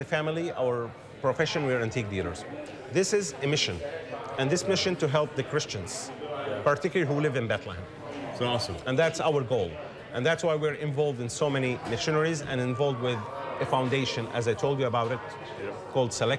Family, our profession, we're antique dealers. This is a mission, and this mission to help the Christians, particularly who live in Bethlehem. It's awesome. And that's our goal. And that's why we're involved in so many missionaries and involved with a foundation, as I told you about it, called Select.